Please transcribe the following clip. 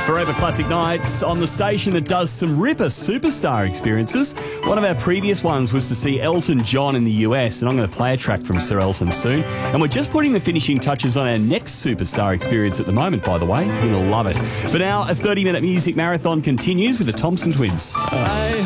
Forever Classic Nights on the station that does some ripper superstar experiences. One of our previous ones was to see Elton John in the US, and I'm going to play a track from Sir Elton soon. And we're just putting the finishing touches on our next superstar experience at the moment, by the way. You'll love it. For now, a 30-minute music marathon continues with the Thompson Twins. I